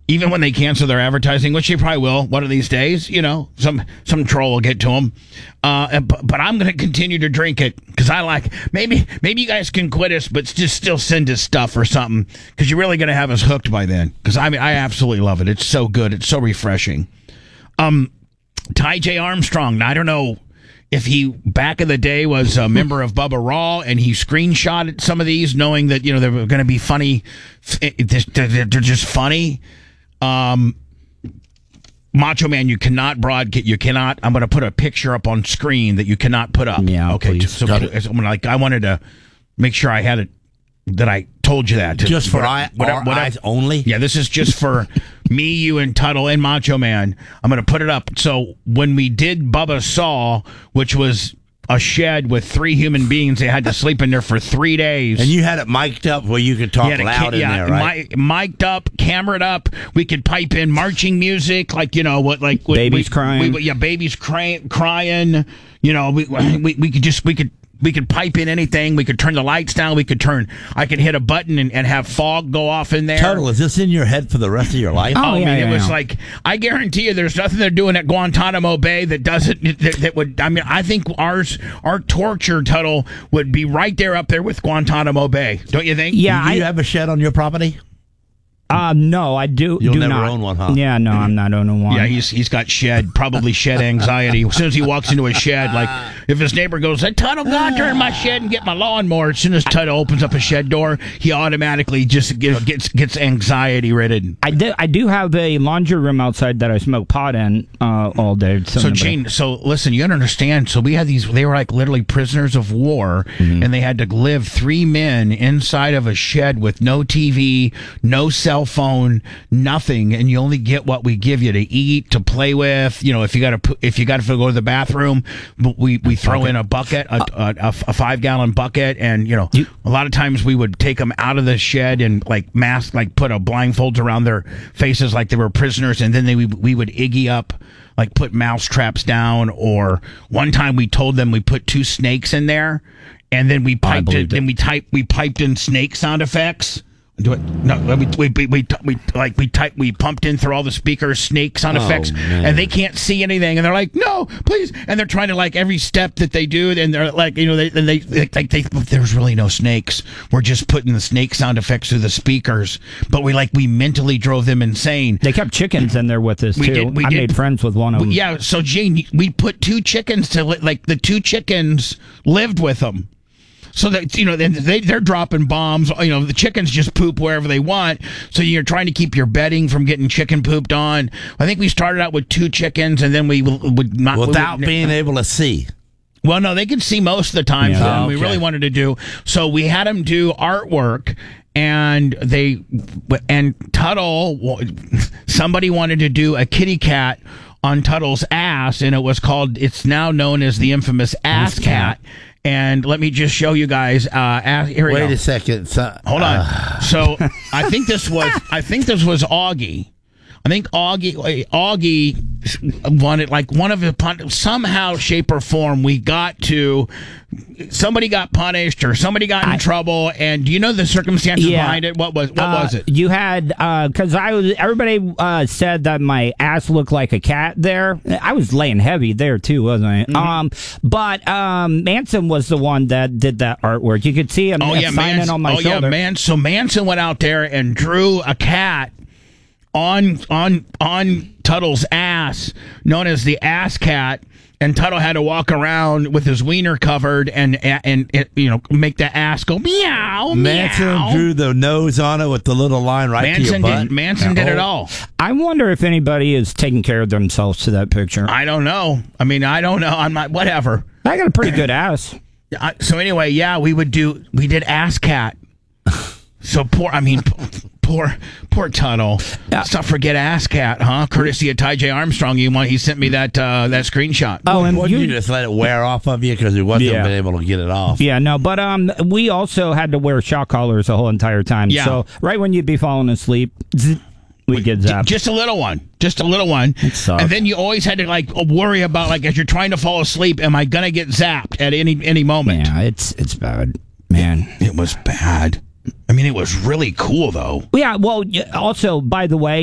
even when they cancel their advertising, which they probably will one of these days, some troll will get to them. But I'm going to continue to drink it because I like. Maybe you guys can quit us, but just still send us stuff or something because you're really going to have us hooked by then. Because I absolutely love it. It's so good. It's so refreshing. Ty J. Armstrong. Now, I don't know if he back in the day was a member of Bubba Raw and he screenshotted some of these, knowing that they were going to be funny. They're just funny. Macho Man, you cannot broadcast. You cannot. I'm going to put a picture up on screen that you cannot put up. Yeah, okay. Please. So I wanted to make sure I had it. That I told you that. Just for our eyes only? Yeah, this is just for me, you, and Tuttle and Macho Man. I'm going to put it up. So when we did Bubba Saw, which was a shed with 3 human beings, they had to sleep in there for 3 days. And you had it mic'd up where you could talk loud in there, right? Mic'd up, cameraed up. We could pipe in marching music, babies crying. Babies crying. We could pipe in anything. We could turn the lights down. I could hit a button and have fog go off in there. Total, is this in your head for the rest of your life? It was like, I guarantee you there's nothing they're doing at Guantanamo Bay that doesn't, that would, I think our torture, Tuttle, would be right there up there with Guantanamo Bay. Don't you think? Yeah. Do you have a shed on your property? No, I do. You'll never not own one, huh? Yeah, no, I'm not owning one. Yeah, he's got probably shed anxiety. As soon as he walks into a shed, like if his neighbor goes, "Hey, Tuttle, go out there in my shed and get my lawnmower." As soon as Tuttle opens up a shed door, he automatically just gets anxiety ridden. I do have a laundry room outside that I smoke pot in all day. So Gene, listen, you gotta understand. So we had these. They were like literally prisoners of war, and they had to live 3 men inside of a shed with no TV, no cell phone, nothing, and you only get what we give you to eat, to play with. If you got to go to the bathroom, we throw in a bucket, a 5-gallon bucket, and a lot of times we would take them out of the shed and put a blindfolds around their faces like they were prisoners, and then we would Iggy up, like put mouse traps down. Or one time we told them we put 2 snakes in there, and then we piped it. Then we piped in snake sound effects. Do it. No, we pumped in through all the speakers snake sound effects, and they can't see anything, and they're like, "No, please!" And they're trying to every step that they do, and they're like, there's really no snakes. We're just putting the snake sound effects through the speakers, but we mentally drove them insane. They kept chickens in there with us too. I made friends with one of them. Yeah, so Gene, we put 2 chickens to the 2 chickens lived with them. So that they're dropping bombs. The chickens just poop wherever they want. So you're trying to keep your bedding from getting chicken pooped on. I think we started out with 2 chickens, and then we would not without being able to see. Well, no, they could see most of the time. Yeah. So we really wanted to do. So we had them do artwork, and Tuttle. Somebody wanted to do a kitty cat on Tuttle's ass, and it's now known as the infamous ass cat. And let me just show you guys. Here we go. Wait a second. Hold on. So I think this was Augie. I think Augie wanted one of the somehow, shape, or form. Somebody got punished or somebody got in trouble. And do you know the circumstances behind it? What was it? You had because everybody said that my ass looked like a cat there. I was laying heavy there too, wasn't I? Mm-hmm. But Manson was the one that did that artwork. You could see him signing on my shoulder. So Manson went out there and drew a cat on Tuttle's ass, known as the ass cat, and Tuttle had to walk around with his wiener covered and make the ass go meow. Manson drew the nose on it with the little line to your butt. Manson did it all. I wonder if anybody is taking care of themselves to that picture. I don't know. I don't know. I'm not. Whatever. I got a pretty good ass. So anyway, we did ass cat. So poor Tuttle. Let's not forget ass cat, huh? Courtesy of Ty J. Armstrong. He sent me that screenshot. Oh, and you just let it wear off of you because he wasn't been able to get it off. Yeah, no, but we also had to wear shock collars the whole entire time. Yeah. So right when you'd be falling asleep, we get zapped. Just a little one. It sucked. And then you always had to worry about as you're trying to fall asleep, am I gonna get zapped at any moment? Yeah, it's bad, man. It was bad. It was really cool, though. Yeah, well, also, by the way,